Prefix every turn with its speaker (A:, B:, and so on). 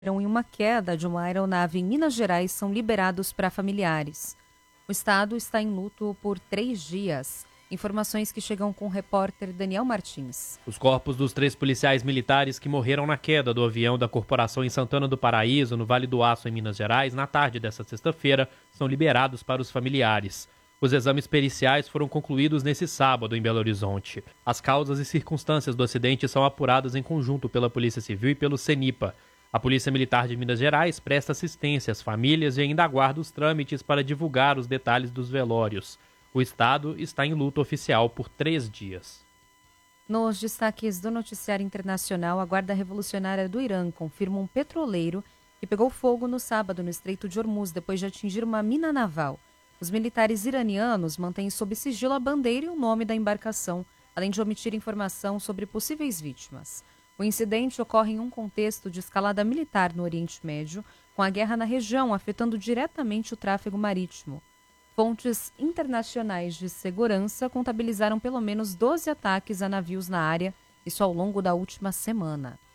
A: em uma queda de uma aeronave em Minas Gerais são liberados para familiares. O estado está em luto por 3 dias. Informações que chegam com o repórter Daniel Martins.
B: Os corpos dos 3 policiais militares que morreram na queda do avião da corporação em Santana do Paraíso, no Vale do Aço, em Minas Gerais, na tarde desta sexta-feira, são liberados para os familiares. Os exames periciais foram concluídos nesse sábado em Belo Horizonte. As causas e circunstâncias do acidente são apuradas em conjunto pela Polícia Civil e pelo CENIPA. A Polícia Militar de Minas Gerais presta assistência às famílias e ainda aguarda os trâmites para divulgar os detalhes dos velórios. O estado está em luto oficial por 3 dias.
A: Nos destaques do noticiário internacional, a Guarda Revolucionária do Irã confirma um petroleiro que pegou fogo no sábado no Estreito de Hormuz depois de atingir uma mina naval. Os militares iranianos mantêm sob sigilo a bandeira e o nome da embarcação, além de omitir informação sobre possíveis vítimas. O incidente ocorre em um contexto de escalada militar no Oriente Médio, com a guerra na região afetando diretamente o tráfego marítimo. Fontes internacionais de segurança contabilizaram pelo menos 12 ataques a navios na área, isso ao longo da última semana.